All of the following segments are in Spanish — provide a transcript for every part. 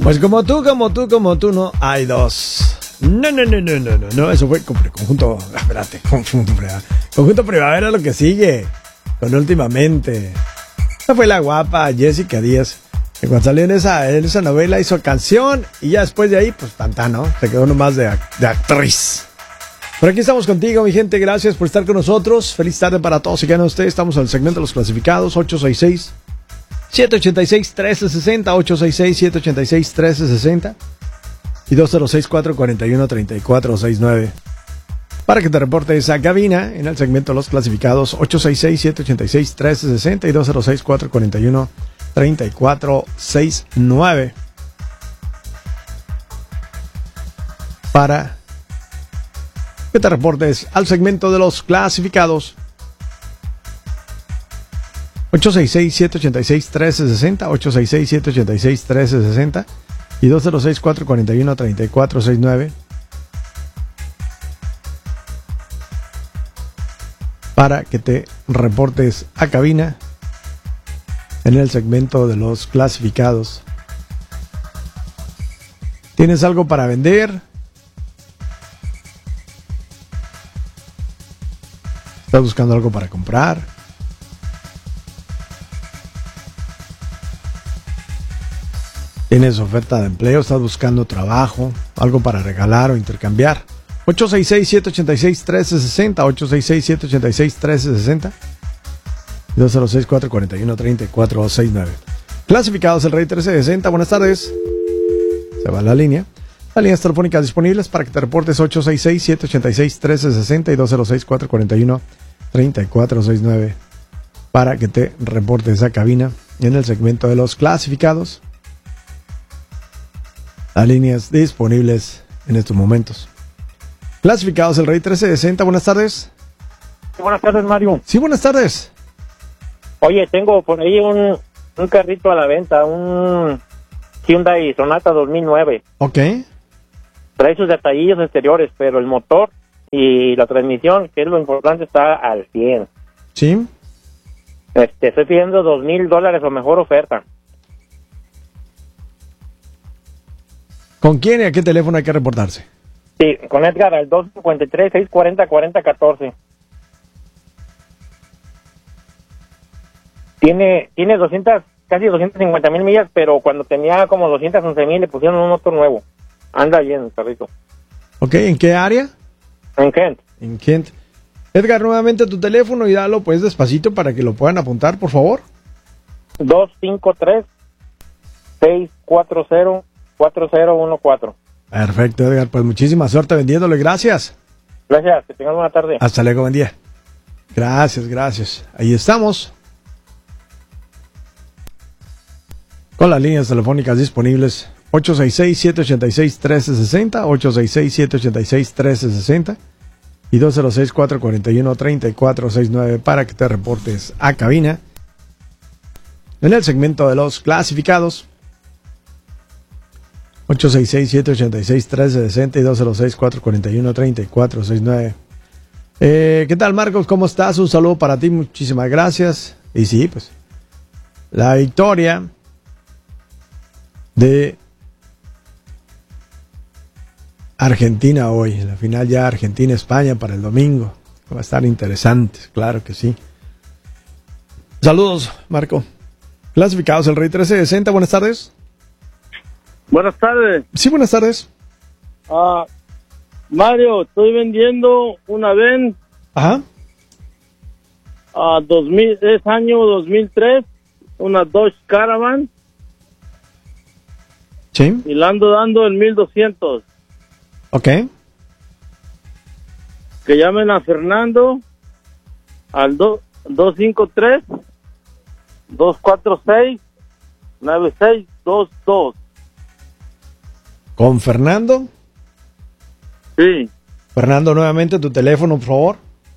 Pues como tú, no hay dos. No, eso fue conjunto, espérate, conjunto Primavera lo que sigue, con Últimamente. Esa fue la guapa Jessica Díaz, que cuando salió en esa novela hizo canción, y ya después de ahí, pues pantano, se quedó nomás de actriz. Por aquí estamos contigo, mi gente, gracias por estar con nosotros, feliz tarde para todos y cada uno de ustedes. Estamos en el segmento de los clasificados, 866-786-1360, 866-786-1360 y 206-441-3469 para que te reportes a cabina en el segmento de los clasificados, 866-786-1360 y 206-441-3469 para que te reportes al segmento de los clasificados, 866-786-1360, 866-786-1360 y 206-441-3469 para que te reportes a cabina en el segmento de los clasificados. ¿Tienes algo para vender? ¿Estás buscando algo para comprar? ¿Tienes oferta de empleo? ¿Estás buscando trabajo? ¿Algo para regalar o intercambiar? 866-786-1360, 866-786-1360 y 206-441-3469. Clasificados el Rey 1360, buenas tardes. Se va la línea. Las líneas telefónicas disponibles para que te reportes, 866-786-1360 y 206-441-3469 para que te reportes a cabina en el segmento de los clasificados. Las líneas disponibles en estos momentos. Clasificados el Rey 1360, buenas tardes. Buenas tardes, Mario. Sí, buenas tardes. Oye, tengo por ahí un carrito a la venta, un Hyundai Sonata 2009. Ok. Trae sus detallillos exteriores, pero el motor y la transmisión, que es lo importante, está al 100. Sí. Estoy pidiendo $2,000 o mejor oferta. ¿Con quién y a qué teléfono hay que reportarse? Sí, con Edgar al 253-640-4014. Tiene 200, casi 250,000 millas, pero cuando tenía como 211,000 le pusieron un motor nuevo. Anda bien el carrito. Ok, ¿en qué área? En Kent. En Kent. Edgar, nuevamente tu teléfono y dalo pues despacito para que lo puedan apuntar, por favor. 253-640-4014. Perfecto, Edgar, pues muchísima suerte vendiéndole, gracias. Gracias, que tengan buena tarde. Hasta luego, buen día. Gracias. Ahí estamos. Con las líneas telefónicas disponibles, 866-786-1360, 866-786-1360 y 206-441-3469 para que te reportes a cabina en el segmento de los clasificados, 866-786-1360 y 206-441-3469. ¿Qué tal, Marcos? ¿Cómo estás? Un saludo para ti, muchísimas gracias. Y sí, pues la victoria de Argentina hoy, en la final ya Argentina-España para el domingo. Va a estar interesante, claro que sí. Saludos, Marco. Clasificados el Rey 1360, buenas tardes. Buenas tardes. Sí, buenas tardes. Mario, estoy vendiendo una VEN. Ajá. 2000, es año 2003, una Dodge Caravan. Sí. Y la ando dando en 1,200. Ok. Que llamen a Fernando al 253-246-9622. ¿Con Fernando? Sí. Fernando, nuevamente tu teléfono, por favor.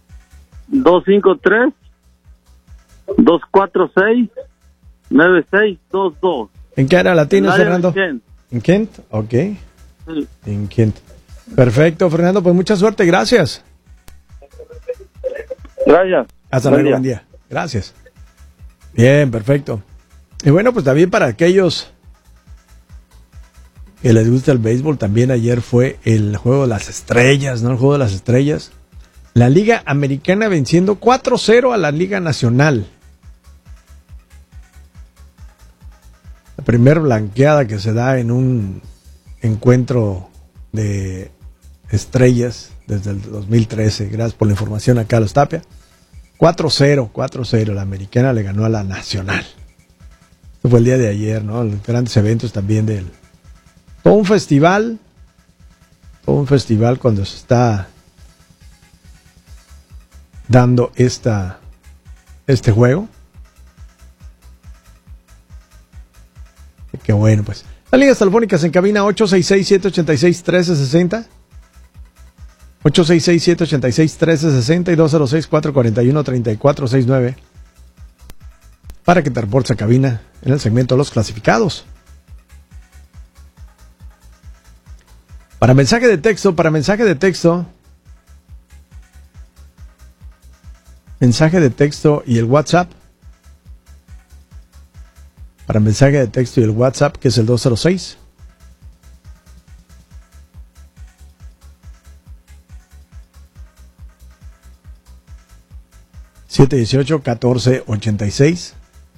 253-246-9622. ¿En qué área la tienes, Fernando? Kent. ¿En Kent? Ok. Sí. En Kent. Perfecto, Fernando, pues mucha suerte, gracias. Gracias. Hasta luego, buen día. Gracias. Bien, perfecto. Y bueno, pues también para aquellos que les gusta el béisbol, también ayer fue el Juego de las Estrellas, ¿no? El Juego de las Estrellas. La Liga Americana venciendo 4-0 a la Liga Nacional. La primera blanqueada que se da en un encuentro de estrellas desde el 2013. Gracias por la información a Carlos Tapia. 4-0. La Americana le ganó a la Nacional. Esto fue el día de ayer, ¿no? Los grandes eventos también del... Todo un festival cuando se está dando este juego. Qué bueno, pues. Las líneas telefónicas en cabina 866-786-1360. 866-786-1360 y 206-441-3469. Para que te reportes a cabina en el segmento de los clasificados. Para mensaje de texto, mensaje de texto y el WhatsApp. Para mensaje de texto y el WhatsApp, que es el 206 718-1486.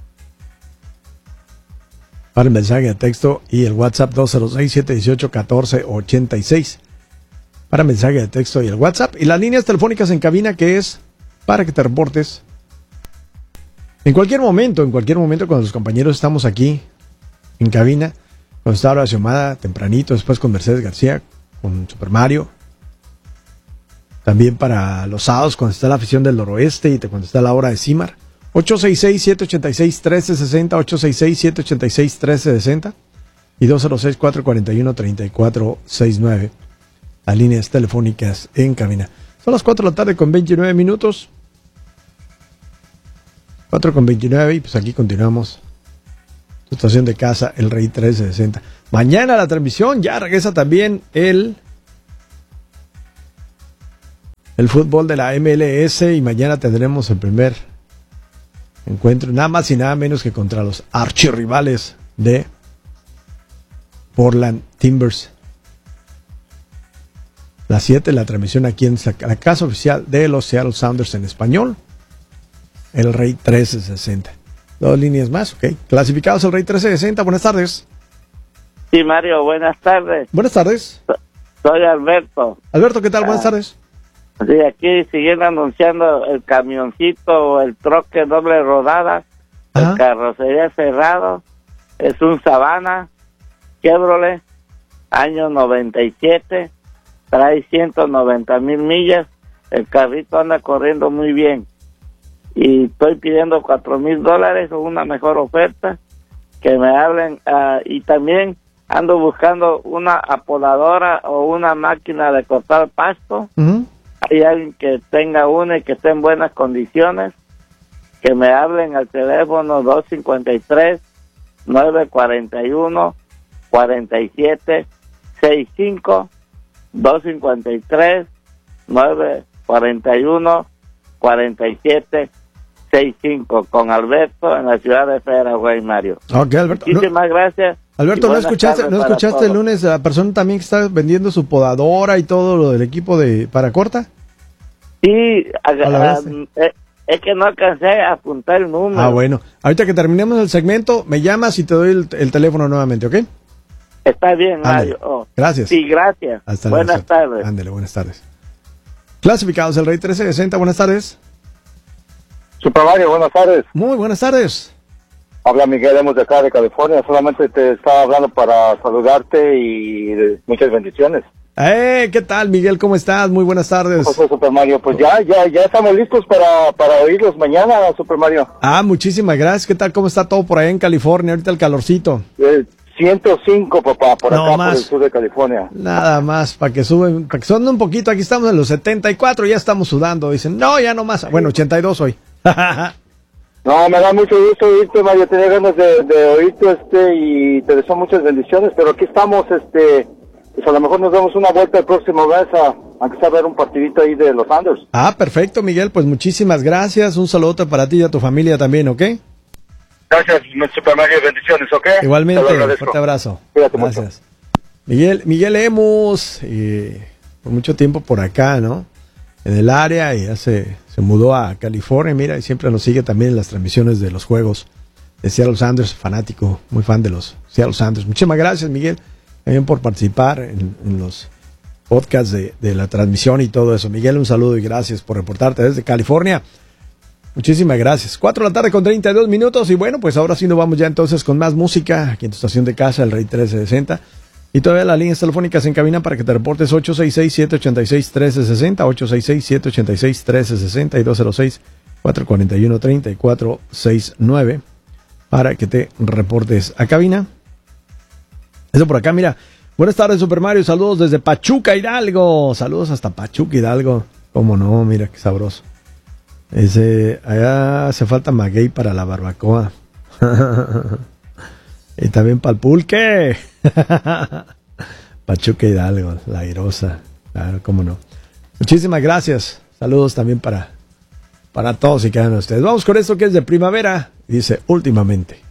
Para el mensaje de texto y el WhatsApp 206-718-1486. Para mensaje de texto y el WhatsApp. Y las líneas telefónicas en cabina, que es para que te reportes. En cualquier momento cuando los compañeros estamos aquí en cabina, cuando está Horacio Amada tempranito, después con Mercedes García, con Super Mario. También para los sábados cuando está la afición del noroeste y cuando está la hora de Cimar. 866-786-1360, 866-786-1360 y 206-441-3469. Las líneas telefónicas en cabina. Son las 4 de la tarde con 29 minutos. 4:29 y pues aquí continuamos. Tu estación de casa, el Rey 1360. Mañana la transmisión, ya regresa también el fútbol de la MLS y mañana tendremos el primer encuentro, nada más y nada menos que contra los archirrivales de Portland Timbers. Las 7, la transmisión aquí en la casa oficial de los Seattle Sounders en español. El Rey 1360. 2 líneas más, ok. Clasificados el Rey 1360, buenas tardes. Sí, Mario, buenas tardes. Buenas tardes. Soy Alberto. Alberto, ¿qué tal? Buenas tardes. Sí, aquí siguiendo anunciando el camioncito, el troque doble rodada, el carrocería cerrado. Es un Savannah Chevrolet, año 97, trae 190,000 millas. El carrito anda corriendo muy bien. Y estoy pidiendo $4,000 o una mejor oferta, que me hablen, y también ando buscando una apodadora o una máquina de cortar pasto. Hay alguien que tenga una y que esté en buenas condiciones, que me hablen al teléfono 253-941-4765, 253-941-4765, con Alberto en la ciudad de Fairway, Mario. Ok, Alberto. Muchísimas gracias. Alberto, ¿no escuchaste el lunes a la persona también que está vendiendo su podadora y todo lo del equipo de paracorta? Sí, es que no alcancé a apuntar el número. Ah, bueno. Ahorita que terminemos el segmento, me llamas y te doy el teléfono nuevamente, ¿ok? Está bien, Mario. Gracias. Sí, gracias. Hasta luego. Buenas tardes. Ándale, buenas tardes. Clasificados el Rey 1360, buenas tardes. Super Mario, buenas tardes. Muy buenas tardes. Habla Miguel Hemos de acá de California. Solamente te estaba hablando para saludarte y muchas bendiciones. ¿Qué tal, Miguel? ¿Cómo estás? Muy buenas tardes. José Super Mario, pues ya estamos listos para oírlos mañana, Super Mario. Muchísimas gracias. ¿Qué tal? ¿Cómo está todo por ahí en California? Ahorita el calorcito. 105, papá, por acá, por el sur de California. Nada más, para que suban un poquito. Aquí estamos en los 74, ya estamos sudando. Dicen, no, ya no más. Bueno, 82 hoy. No, me da mucho gusto oírte, Mario. Tenía ganas de oírte, y te deseo muchas bendiciones. Pero aquí estamos, pues a lo mejor nos damos una vuelta el próximo mes aunque sea ver un partidito ahí de los Sounders. Perfecto, Miguel. Pues muchísimas gracias. Un saludo para ti y a tu familia también, ¿ok? Gracias, Super Mario. Bendiciones, ¿ok? Igualmente, fuerte abrazo. Cuídate gracias. Mucho. Miguel Emus, por mucho tiempo por acá, ¿no? En el área, y ya se mudó a California, mira, y siempre nos sigue también en las transmisiones de los juegos de Seattle Sounders, fanático, muy fan de los Seattle Sounders. Muchísimas gracias, Miguel, también por participar en los podcasts de la transmisión y todo eso. Miguel, un saludo y gracias por reportarte desde California. Muchísimas gracias. 4 de la tarde con 32 minutos, y bueno, pues ahora sí nos vamos ya entonces con más música aquí en tu estación de casa, el Rey 1360. Y todavía las líneas telefónicas en cabina para que te reportes 866-786-1360, 866-786-1360 y 206-441-3469 para que te reportes a cabina. Eso por acá, mira. Buenas tardes, Super Mario. Saludos desde Pachuca, Hidalgo. Saludos hasta Pachuca, Hidalgo. Cómo no, mira qué sabroso. Allá hace falta maguey para la barbacoa. Y también para el pulque. Pachuca, Hidalgo, la airosa. Claro, cómo no. Muchísimas gracias. Saludos también para todos y cada uno de ustedes. Vamos con esto que es de primavera. Dice últimamente.